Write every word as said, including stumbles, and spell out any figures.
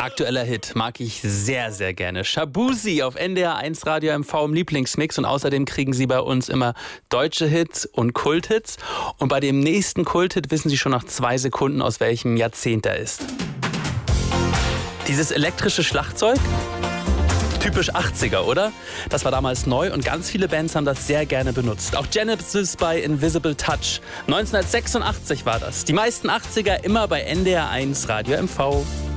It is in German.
Aktueller Hit mag ich sehr, sehr gerne. Shaboozey auf N D R eins Radio M V im Lieblingsmix. Und außerdem kriegen Sie bei uns immer deutsche Hits und Kulthits. Und bei dem nächsten Kulthit wissen Sie schon nach zwei Sekunden, aus welchem Jahrzehnt er ist. Dieses elektrische Schlagzeug? Typisch achtziger, oder? Das war damals neu und ganz viele Bands haben das sehr gerne benutzt. Auch Genesis bei Invisible Touch. neunzehnhundertsechsundachtzig war das. Die meisten achtziger immer bei N D R eins Radio M V.